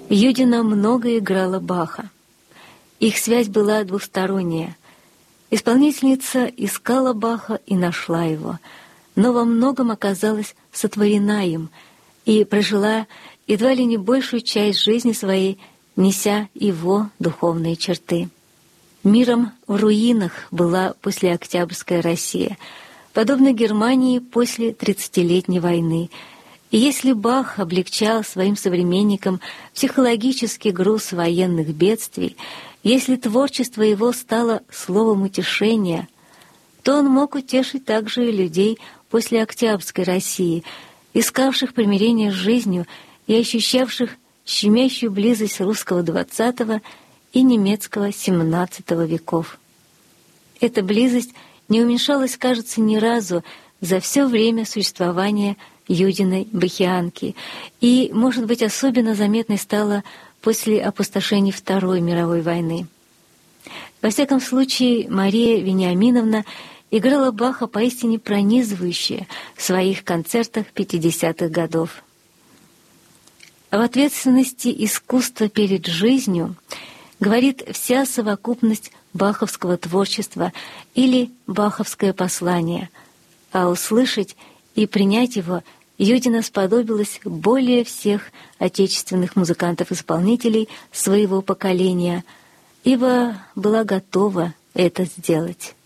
Юдина много играла Баха. Их связь была двусторонняя. Исполнительница искала Баха и нашла его, но во многом оказалась сотворена им и прожила едва ли не большую часть жизни своей, неся его духовные черты. Миром в руинах была послеоктябрьская Россия, подобно Германии после 30-летней войны. И если Бах облегчал своим современникам психологический груз военных бедствий, если творчество его стало словом утешения, то он мог утешить также и людей после Октябрьской России, искавших примирения с жизнью и ощущавших щемящую близость русского XX и немецкого XVII веков. Эта близость не уменьшалась, кажется, ни разу за все время существования Юдиной бахианки, и, может быть, особенно заметной стала после опустошений Второй мировой войны. Во всяком случае, Мария Вениаминовна играла Баха поистине пронизывающе в своих концертах 50-х годов. В ответственности искусства перед жизнью говорит вся совокупность баховского творчества или баховское послание, а услышать и принять его Юдина сподобилась более всех отечественных музыкантов-исполнителей своего поколения, ибо была готова это сделать.